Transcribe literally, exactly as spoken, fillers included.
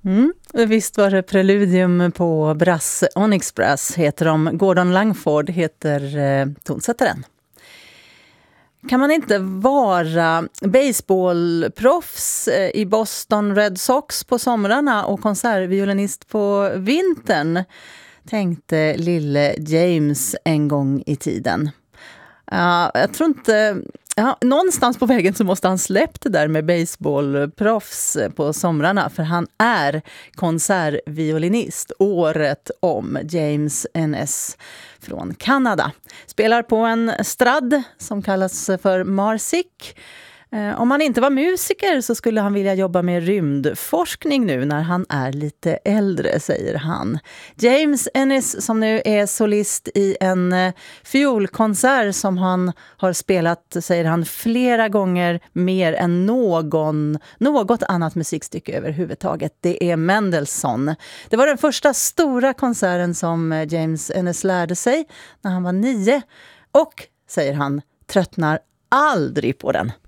Mm. Visst var det Preludium på Brass Onyx Brass heter de. Gordon Langford heter eh, tonsättaren. Kan man inte vara baseballproffs i Boston Red Sox på somrarna och konsertviolinist på vintern, tänkte lille James en gång i tiden. Ja, jag tror inte... Ja, någonstans på vägen så måste han släppt det där med baseballproffs på somrarna, för han är konsertviolinist året om. James Ennis från Kanada. Spelar på en strad som kallas för Marsic. Om han inte var musiker så skulle han vilja jobba med rymdforskning nu när han är lite äldre, säger han. James Ennis, som nu är solist i en fiolkonsert som han har spelat, säger han, flera gånger mer än någon, något annat musikstycke överhuvudtaget. Det är Mendelssohn. Det var den första stora konserten som James Ennis lärde sig när han var nio och, säger han, tröttnar aldrig på den.